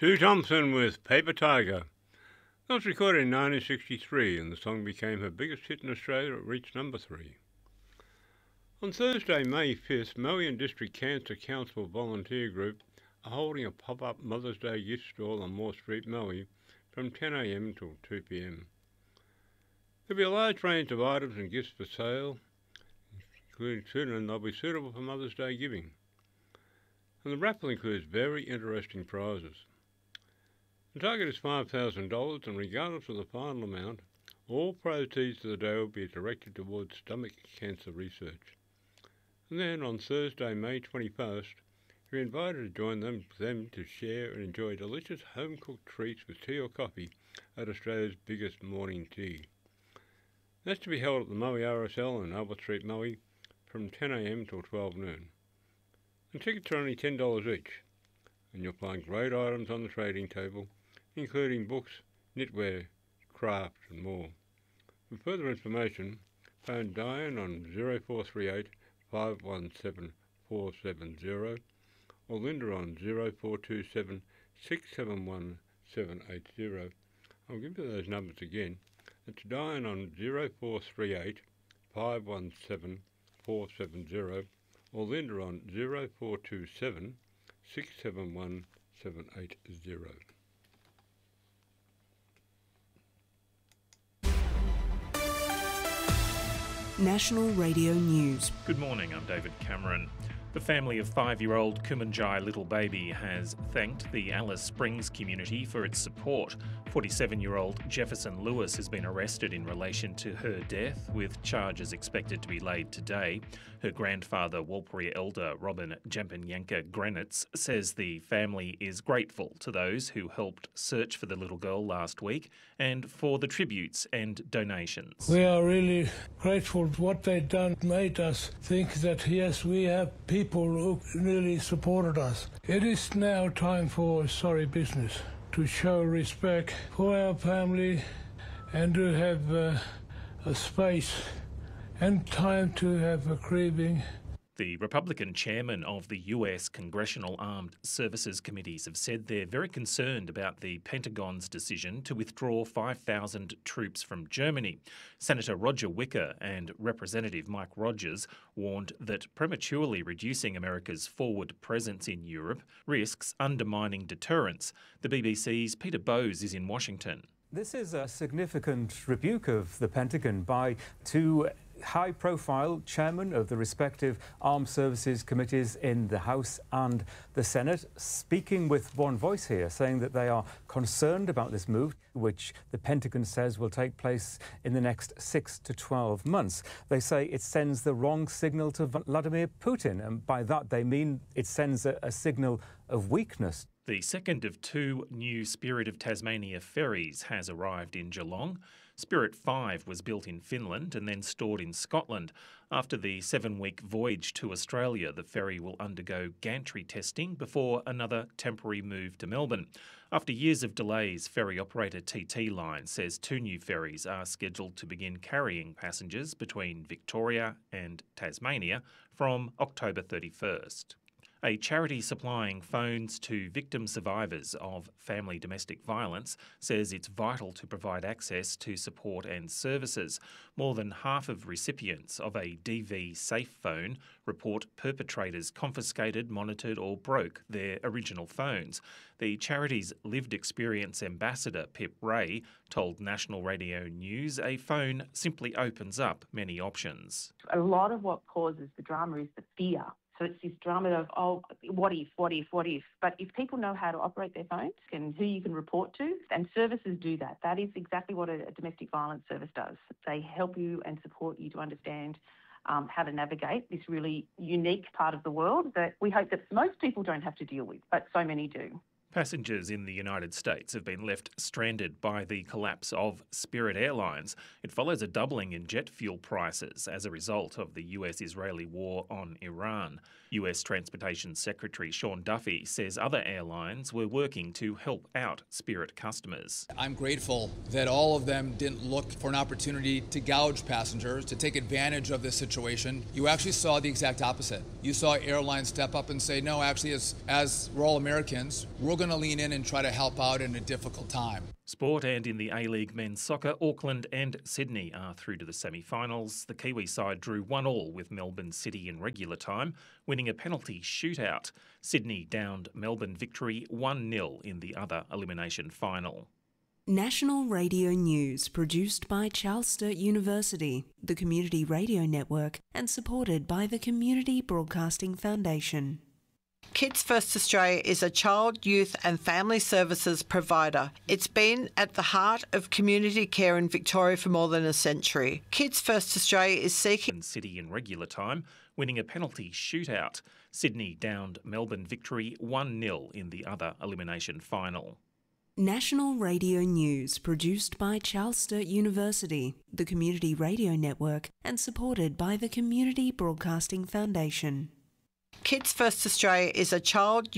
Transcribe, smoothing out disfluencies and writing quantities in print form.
Sue Thompson with Paper Tiger. That was recorded in 1963 and the song became her biggest hit in Australia. It reached number 3. On Thursday, May 5th, Melian District Cancer Council volunteer group are holding a pop-up Mother's Day gift stall on Moore Street, Mellie from 10 a.m. till 2 p.m. There'll be a large range of items and gifts for sale, including children, and they'll be suitable for Mother's Day giving. And the raffle includes very interesting prizes. The target is $5,000, and regardless of the final amount, all proceeds of the day will be directed towards stomach cancer research. And then on Thursday, May 21st, you're invited to join them to share and enjoy delicious home-cooked treats with tea or coffee at Australia's biggest morning tea. That's to be held at the Mellie RSL in Albert Street, Mellie, from 10 a.m. till 12 noon. And tickets are only $10 each, and you'll find great items on the trading table, including books, knitwear, crafts and more. For further information, phone Diane on 0438 517 470 or Linda on 0427 671 780. I'll give you those numbers again. It's Diane on 0438 517 470 or Linda on 0427 671 780. National Radio News. Good morning, I'm David Cameron. The family of 5-year-old Kumanjai little baby has thanked the Alice Springs community for its support. 47-year-old Jefferson Lewis has been arrested in relation to her death, with charges expected to be laid today. Her grandfather, Walpuri elder Robin Jampanyanka Granitz, says the family is grateful to those who helped search for the little girl last week and for the tributes and donations. We are really grateful for what they've done. Made us think that, yes, we have people who really supported us. It is now time for sorry business, to show respect for our family and to have a space and time to have a grieving. The Republican chairman of the US Congressional Armed Services Committees have said they're very concerned about the Pentagon's decision to withdraw 5,000 troops from Germany. Senator Roger Wicker and Representative Mike Rogers warned that prematurely reducing America's forward presence in Europe risks undermining deterrence. The BBC's Peter Bowes is in Washington. This is a significant rebuke of the Pentagon by two high-profile chairmen of the respective armed services committees in the House and the Senate, speaking with one voice here, saying that they are concerned about this move, which the Pentagon says will take place in the next 6 to 12 months. They say it sends the wrong signal to Vladimir Putin, and by that they mean it sends a signal of weakness. The second of 2 new Spirit of Tasmania ferries has arrived in Geelong. Spirit 5 was built in Finland and then stored in Scotland. After the 7-week voyage to Australia, the ferry will undergo gantry testing before another temporary move to Melbourne. After years of delays, ferry operator TT Line says 2 new ferries are scheduled to begin carrying passengers between Victoria and Tasmania from October 31st. A charity supplying phones to victim survivors of family domestic violence says it's vital to provide access to support and services. More than half of recipients of a DV Safe phone report perpetrators confiscated, monitored or broke their original phones. The charity's lived experience ambassador, Pip Ray, told National Radio News a phone simply opens up many options. A lot of what causes the drama is the fear. So it's this drama of, oh, what if? But if people know how to operate their phones and who you can report to, and services do that. That is exactly what a domestic violence service does. They help you and support you to understand how to navigate this really unique part of the world that we hope that most people don't have to deal with, but so many do. Passengers in the United States have been left stranded by the collapse of Spirit Airlines. It follows a doubling in jet fuel prices as a result of the US-Israeli war on Iran. US Transportation Secretary Sean Duffy says other airlines were working to help out Spirit customers. I'm grateful that all of them didn't look for an opportunity to gouge passengers, to take advantage of this situation. You actually saw the exact opposite. You saw airlines step up and say, no, actually, as we're all Americans, we're going going to lean in and try to help out in a difficult time. Sport, and in the A-League men's soccer, Auckland and Sydney are through to the semi-finals. The Kiwi side drew 1-1 with Melbourne City in regular time, winning a penalty shootout. Sydney downed Melbourne Victory 1-0 in the other elimination final. National Radio News, produced by Charles Sturt University, the Community Radio Network, and supported by the Community Broadcasting Foundation. Kids First Australia is a child, youth and family services provider. It's been at the heart of community care in Victoria for more than a century. Kids First Australia is seeking... City in regular time, winning a penalty shootout. Sydney downed Melbourne Victory 1-0 in the other elimination final. National Radio News, produced by Charles Sturt University, the Community Radio Network, and supported by the Community Broadcasting Foundation. Kids First Australia is a child,